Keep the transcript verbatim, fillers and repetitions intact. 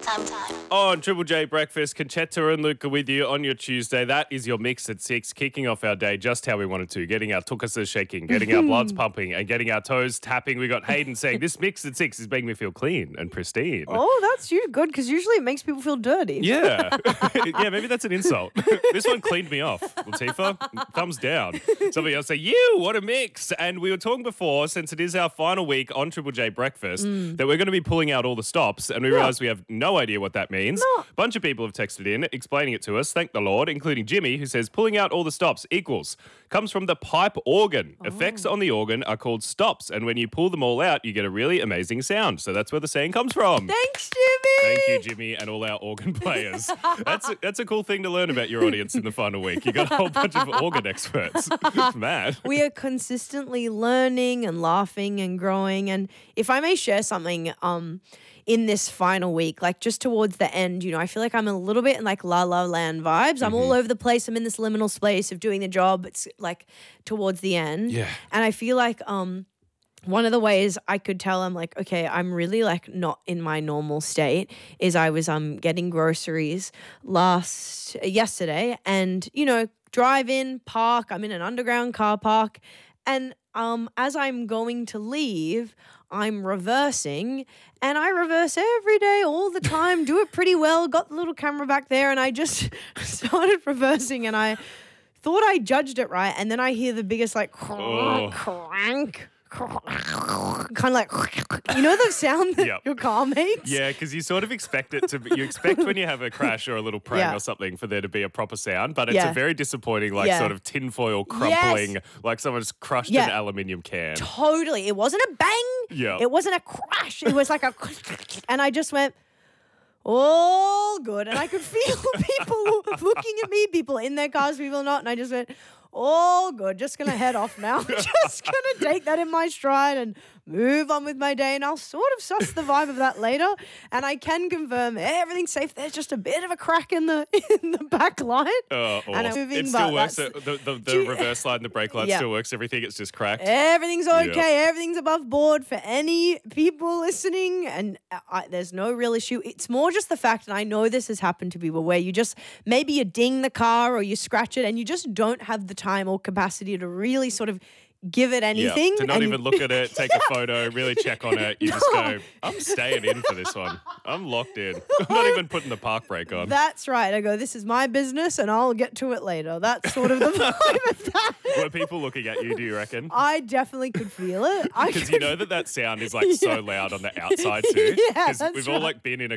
time. On Triple J Breakfast, Conchetta and Luca with you on your Tuesday. That is your mix at six, kicking off our day just how we wanted to, getting our tukuses shaking, getting our bloods pumping, and getting our toes tapping. We got Hayden saying, this mix at six is making me feel clean and pristine. Oh, that's you good, because usually it makes people feel dirty. Yeah. yeah, maybe that's an insult. This one cleaned me off. Latifah, thumbs down. Somebody else say, you, what a mix. And we were talking before, since it is our final week on Triple J Breakfast, mm. that we're going to be pulling out all the stops, and we yeah. realised we have no idea what that means. No. A bunch of people have texted in explaining it to us, thank the Lord, including Jimmy, who says pulling out all the stops equals comes from the pipe organ. Oh. Effects on the organ are called stops, and when you pull them all out, you get a really amazing sound. So that's where the saying comes from. Thanks, Jimmy. Thank you, Jimmy, and all our organ players. That's a, that's a cool thing to learn about your audience in the final week. You got a whole bunch of organ experts. It's mad. We are consistently learning and laughing and growing. And if I may share something, um, in this final week, like just towards the end, you know, I feel like I'm a little bit in like La La Land vibes. Mm-hmm. I'm all over the place. I'm in this liminal space of doing the job. It's like towards the end. Yeah. And I feel like um, one of the ways I could tell I'm like, okay, I'm really like not in my normal state is I was um getting groceries last, yesterday and, you know, drive in, park. I'm in an underground car park. And um, as I'm going to leave, I'm reversing, and I reverse every day, all the time, do it pretty well, got the little camera back there, and I just started reversing, and I thought I judged it right, and then I hear the biggest, like, oh. crank, kind of like, you know the sound that yep. your car makes? Yeah, because you sort of expect it to be, you expect when you have a crash or a little prank yeah. or something for there to be a proper sound, but it's yeah. a very disappointing, like yeah. sort of tinfoil crumpling, yes. like someone's crushed yeah. an aluminium can. Totally. It wasn't a bang. Yeah. It wasn't a crash. It was like a, and I just went, all good. And I could feel people looking at me, people in their cars, people not. And I just went, all good. Just going to head off now. Just going to take that in my stride and move on with my day. And I'll sort of suss the vibe of that later. And I can confirm everything's safe. There's just a bit of a crack in the in the back light. Oh, and I'm moving, it still works. that's- The, the, the you- reverse light and the brake light Yeah. still works. Everything, it's just cracked. Everything's okay. Yeah. Everything's above board for any people listening. And I, there's no real issue. It's more just the fact, and I know this has happened to people, where you just, maybe you ding the car or you scratch it and you just don't have the time or capacity to really sort of give it anything. Yeah, to not and even you, look at it, take a photo, really check on it. You No. just go, I'm staying in for this one. I'm locked in. I'm not even putting the park brake on. That's right. I go, this is my business and I'll get to it later. That's sort of the vibe of that. Were people looking at you, do you reckon? I definitely could feel it. I Because could you know that that sound is like so Yeah. loud on the outside too. Yeah, Because that's we've all right. like been in a